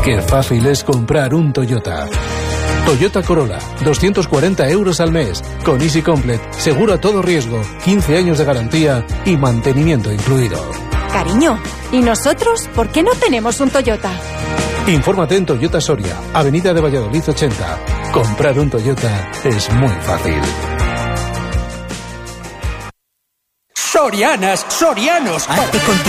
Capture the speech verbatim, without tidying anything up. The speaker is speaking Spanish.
Qué fácil es comprar un Toyota. Toyota Corolla, doscientos cuarenta euros al mes, con Easy Complete, seguro a todo riesgo, quince años de garantía y mantenimiento incluido. Cariño, ¿y nosotros por qué no tenemos un Toyota? Infórmate en Toyota Soria, Avenida de Valladolid ochenta. Comprar un Toyota es muy fácil. Sorianas, sorianos. Hazte con tu